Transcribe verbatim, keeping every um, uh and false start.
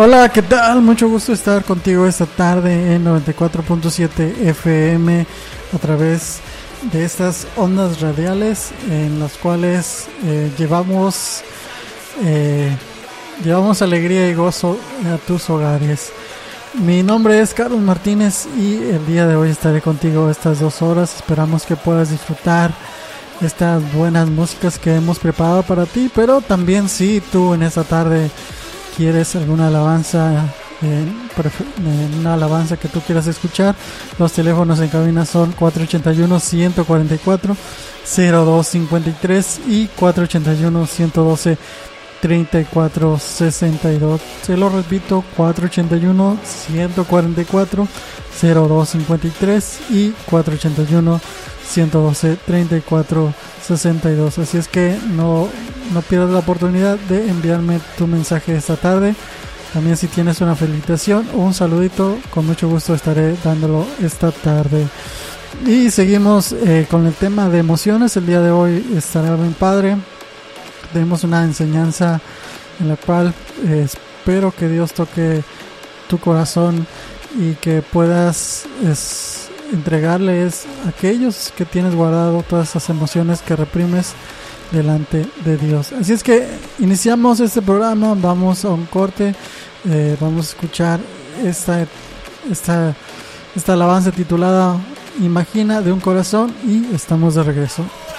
Hola, ¿qué tal? Mucho gusto estar contigo esta tarde en noventa y cuatro punto siete F M a través de estas ondas radiales en las cuales eh, llevamos eh, llevamos alegría y gozo a tus hogares. Mi nombre es Carlos Martínez y el día de hoy estaré contigo estas dos horas. Esperamos que puedas disfrutar estas buenas músicas que hemos preparado para ti, pero también si tú en esta tarde quieres alguna alabanza, eh, prefer- una alabanza que tú quieras escuchar, los teléfonos en cabina son cuatro ocho uno, uno cuatro cuatro, cero dos cinco tres y cuatro ocho uno, uno uno dos, tres cuatro seis dos. Se lo repito, cuatro ocho uno, uno cuatro cuatro, cero dos cinco tres y cuatro ocho uno, uno uno dos, tres cuatro seis dos. Así es que no, no pierdas la oportunidad de enviarme tu mensaje esta tarde. También si tienes una felicitación o un saludito, con mucho gusto estaré dándolo esta tarde. Y seguimos eh, con el tema de emociones. El día de hoy estará bien padre. Tenemos una enseñanza en la cual eh, espero que Dios toque tu corazón y que puedas es, entregarles a aquellos que tienes guardado todas esas emociones que reprimes delante de Dios. Así es que iniciamos este programa, vamos a un corte, eh, vamos a escuchar esta, esta, esta alabanza titulada Imagina de un corazón y estamos de regreso.